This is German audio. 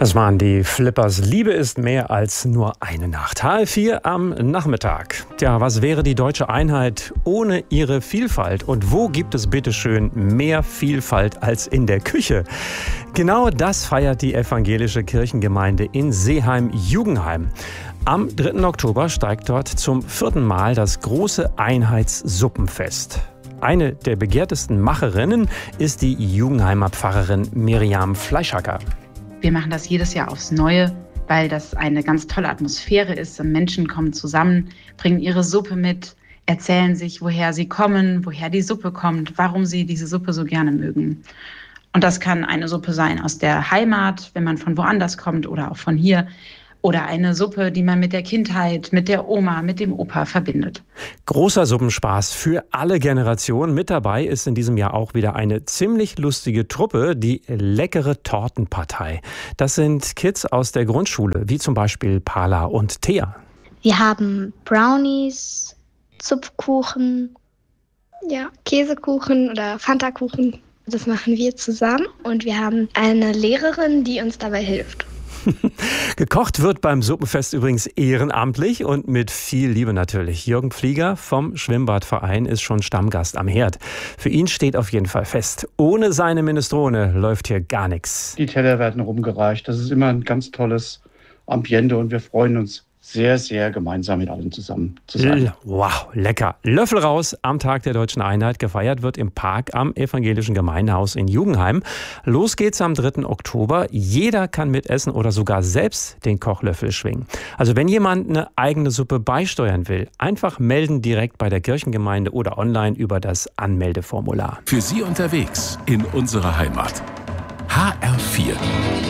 Das waren die Flippers. Liebe ist mehr als nur eine Nacht. HR4 am Nachmittag. Tja, was wäre die deutsche Einheit ohne ihre Vielfalt? Und wo gibt es bitteschön mehr Vielfalt als in der Küche? Genau das feiert die evangelische Kirchengemeinde in Seeheim-Jugenheim. Am 3. Oktober steigt dort zum 4. Mal das große Einheitssuppenfest. Eine der begehrtesten Macherinnen ist die Jugenheimer Pfarrerin Miriam Fleischhacker. Wir machen das jedes Jahr aufs Neue, weil das eine ganz tolle Atmosphäre ist. Menschen kommen zusammen, bringen ihre Suppe mit, erzählen sich, woher sie kommen, woher die Suppe kommt, warum sie diese Suppe so gerne mögen. Und das kann eine Suppe sein aus der Heimat, wenn man von woanders kommt oder auch von hier. Oder eine Suppe, die man mit der Kindheit, mit der Oma, mit dem Opa verbindet. Großer Suppenspaß für alle Generationen. Mit dabei ist in diesem Jahr auch wieder eine ziemlich lustige Truppe, die Leckere Tortenpartei. Das sind Kids aus der Grundschule, wie zum Beispiel Pala und Thea. Wir haben Brownies, Zupfkuchen, Käsekuchen oder Fantakuchen. Das machen wir zusammen und wir haben eine Lehrerin, die uns dabei hilft. Gekocht wird beim Suppenfest übrigens ehrenamtlich und mit viel Liebe natürlich. Jürgen Pflieger vom Schwimmbadverein ist schon Stammgast am Herd. Für ihn steht auf jeden Fall fest, ohne seine Minestrone läuft hier gar nichts. Die Teller werden rumgereicht. Das ist immer ein ganz tolles Ambiente und wir freuen uns sehr, sehr gemeinsam mit allen zusammen zu sein. Wow, lecker. Löffel raus am Tag der Deutschen Einheit. Gefeiert wird im Park am Evangelischen Gemeindehaus in Jugenheim. Los geht's am 3. Oktober. Jeder kann mitessen oder sogar selbst den Kochlöffel schwingen. Also wenn jemand eine eigene Suppe beisteuern will, einfach melden direkt bei der Kirchengemeinde oder online über das Anmeldeformular. Für Sie unterwegs in unserer Heimat. HR4.